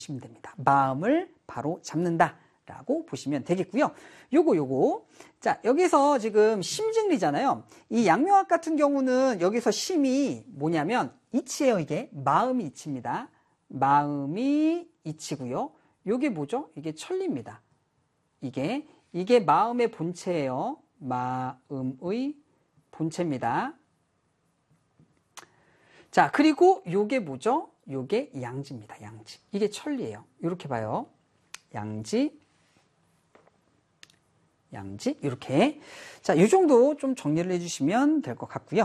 보시면 됩니다. 마음을 바로 잡는다라고 보시면 되겠고요. 요거. 자, 여기서 지금 심증리잖아요. 이 양명학 같은 경우는 여기서 심이 뭐냐면 이치예요. 이게 마음이 이치입니다. 마음이 이치고요. 요게 뭐죠? 이게 천리입니다. 이게 마음의 본체예요. 마음의 본체입니다. 자, 그리고 요게 뭐죠? 요게 양지입니다. 양지. 이게 천리예요. 이렇게 봐요. 양지. 이렇게. 자, 이 정도 좀 정리를 해주시면 될 것 같고요.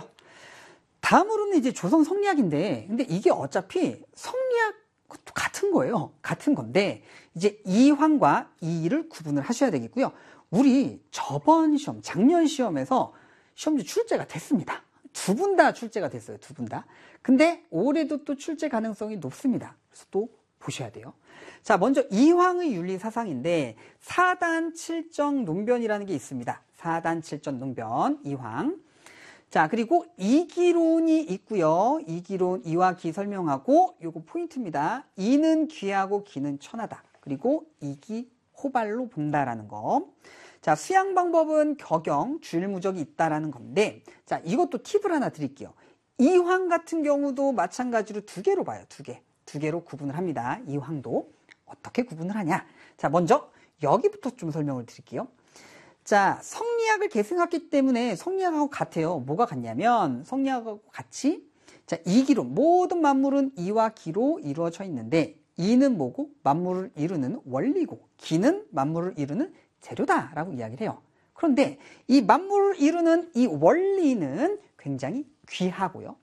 다음으로는 이제 조선 성리학인데, 근데 이게 어차피 성리학 같은 거예요. 같은 건데, 이제 이황과 이의를 구분을 하셔야 되겠고요. 우리 저번 시험, 작년 시험에서 시험지 출제가 됐습니다. 두 분 다 출제가 됐어요. 두 분 다. 근데 올해도 또 출제 가능성이 높습니다. 그래서 또 보셔야 돼요. 자, 먼저 이황의 윤리 사상인데 4단 7정 논변이라는 게 있습니다. 4단 7정 논변 이황. 자, 그리고 이기론이 있고요. 이기론 이와 기 설명하고 요거 포인트입니다. 이는 귀하고 기는 천하다. 그리고 이기 호발로 본다라는 거. 자, 수양 방법은 격영, 주일무적이 있다라는 건데, 자, 이것도 팁을 하나 드릴게요. 이황 같은 경우도 마찬가지로 두 개로 봐요. 두 개로 구분을 합니다. 이황도. 어떻게 구분을 하냐? 자, 먼저 여기부터 좀 설명을 드릴게요. 자, 성리학을 계승했기 때문에 성리학하고 같아요. 뭐가 같냐면, 성리학하고 같이, 자, 이기론, 모든 만물은 이와 기로 이루어져 있는데, 이는 뭐고? 만물을 이루는 원리고, 기는 만물을 이루는 재료다라고 이야기를 해요. 그런데 이 만물을 이루는 이 원리는 굉장히 귀하고요.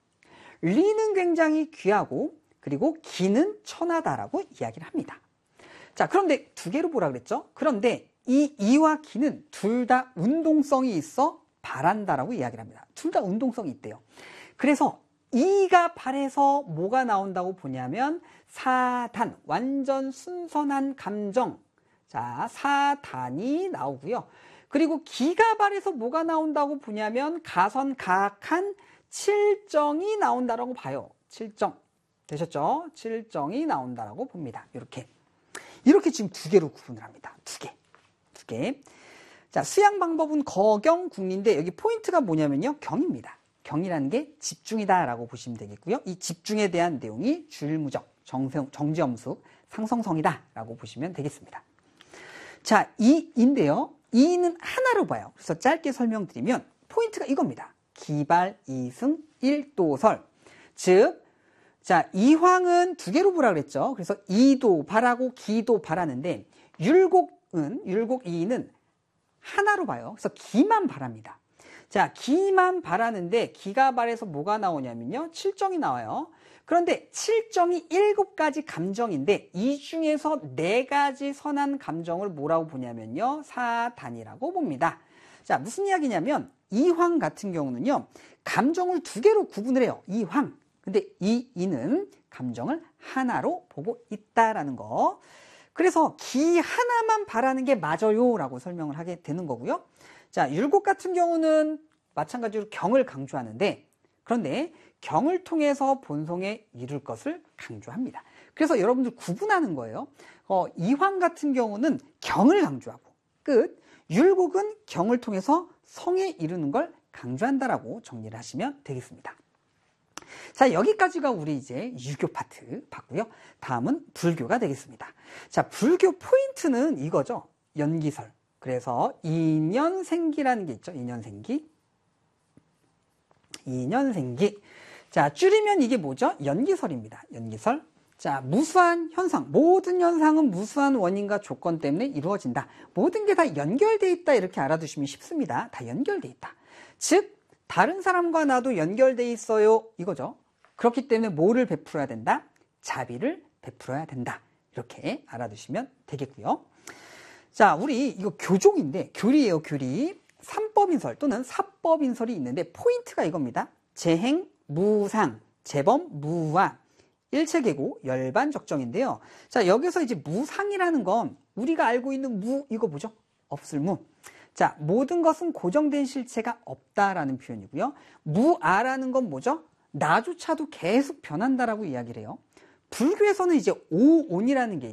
리는 굉장히 귀하고 그리고 기는 천하다라고 이야기를 합니다. 자, 그런데 두 개로 보라 그랬죠? 그런데 이 이와 기는 둘 다 운동성이 있어 발한다라고 이야기를 합니다. 둘 다 운동성이 있대요. 그래서 이가 발해서 뭐가 나온다고 보냐면 사단, 완전 순선한 감정. 자, 사단이 나오고요. 그리고 기가 발해서 뭐가 나온다고 보냐면 가선가악한 칠정이 나온다라고 봐요. 칠정. 되셨죠? 칠정이 나온다라고 봅니다. 이렇게 지금 두 개로 구분을 합니다. 두 개. 자, 수양 방법은 거경, 국리인데 여기 포인트가 뭐냐면요. 경입니다. 경이라는 게 집중이다라고 보시면 되겠고요. 이 집중에 대한 내용이 주일무적, 정지엄숙, 상성성이다라고 보시면 되겠습니다. 자, 이인데요. 이는 하나로 봐요. 그래서 짧게 설명드리면 포인트가 이겁니다. 기발, 이승, 일도설. 즉, 자, 이황은 두 개로 보라 그랬죠. 그래서 이도 발하고 기도 발하는데 율곡이는 하나로 봐요. 그래서 기만 발합니다. 자, 기만 발하는데 기가 발해서 뭐가 나오냐면요. 칠정이 나와요. 그런데 칠정이 7가지 감정인데 이 중에서 4가지 선한 감정을 뭐라고 보냐면요. 사단이라고 봅니다. 자, 무슨 이야기냐면 이황 같은 경우는요. 감정을 두 개로 구분을 해요. 이황. 근데 이는 감정을 하나로 보고 있다라는 거. 그래서 기 하나만 바라는 게 맞아요 라고 설명을 하게 되는 거고요. 자, 율곡 같은 경우는 마찬가지로 경을 강조하는데 그런데 경을 통해서 본성에 이룰 것을 강조합니다. 그래서 여러분들 구분하는 거예요. 이황 같은 경우는 경을 강조하고 끝. 율곡은 경을 통해서 성에 이루는 걸 강조한다라고 정리를 하시면 되겠습니다. 자, 여기까지가 우리 이제 유교 파트 봤고요. 다음은 불교가 되겠습니다. 자, 불교 포인트는 이거죠. 연기설. 그래서 인연생기라는 게 있죠. 인연생기. 자, 줄이면 이게 뭐죠? 연기설입니다. 연기설. 자, 무수한 현상. 모든 현상은 무수한 원인과 조건 때문에 이루어진다. 모든 게 다 연결되어 있다. 이렇게 알아두시면 쉽습니다. 다 연결되어 있다. 즉, 다른 사람과 나도 연결되어 있어요. 이거죠. 그렇기 때문에 뭐를 베풀어야 된다? 자비를 베풀어야 된다. 이렇게 알아두시면 되겠고요. 자, 우리 이거 교종인데 교리예요. 교리. 삼법인설 또는 사법인설이 있는데 포인트가 이겁니다. 재행, 무상, 재범, 무와, 일체계고, 열반적정인데요. 자, 여기서 이제 무상이라는 건 우리가 알고 있는 무, 이거 뭐죠? 없을 무. 자, 모든 것은 고정된 실체가 없다라는 표현이고요. 무아라는 건 뭐죠? 나조차도 계속 변한다라고 이야기를 해요. 불교에서는 이제 오온이라는 게